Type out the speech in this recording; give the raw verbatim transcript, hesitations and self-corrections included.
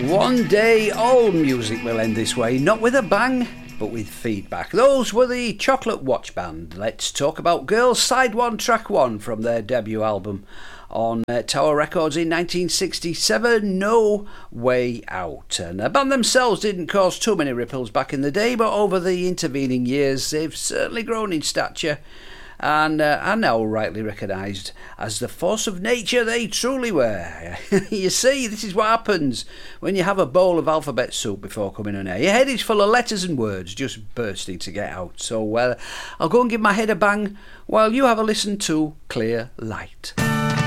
One day all music will end this way, not with a bang, but with feedback. Those were the Chocolate Watch Band. Let's talk about Girls, side one, track one from their debut album on uh, Tower Records in nineteen sixty-seven, No Way Out. And the band themselves didn't cause too many ripples back in the day, but over the intervening years they've certainly grown in stature and uh, are now rightly recognised as the force of nature they truly were. You see, this is what happens when you have a bowl of alphabet soup before coming on air. Your head is full of letters and words just bursting to get out. So uh, I'll go and give my head a bang while you have a listen to Clear Light.